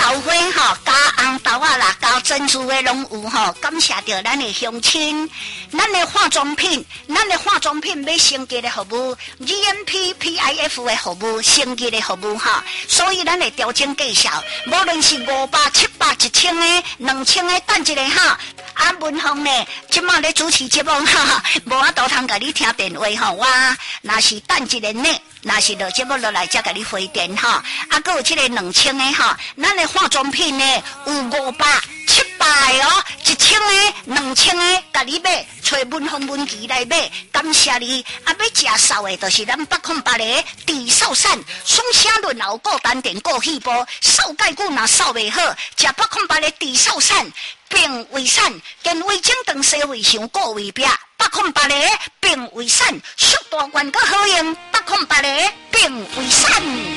豆花吼，加红豆啊啦，加珍珠的拢有吼。感谢着咱的乡亲，咱的化妆品要升级的服务 ，GMP PIF 的服务，升级的服务哈。所以咱会调整价销，无论是500、700、1000的、2000的，等一下哈。啊，文芳呢，即马咧主持节目哈，无法度通甲你听电话吼，我若是等一下呢。若是落节目落来，才甲你回电哈。啊，还有这个2000的哈，咱的化妆品呢有500、700的哦，1000的、2000的，甲你买，找文芳文琪来买。感谢你。啊，要食扫的，就是咱808的地扫散，双声轮流过单点过细波，扫盖骨若扫袂好，食808的地扫散。并卫散，跟胃镜等社会上各位壁，808的并卫散，速大罐个好用，808的并卫散。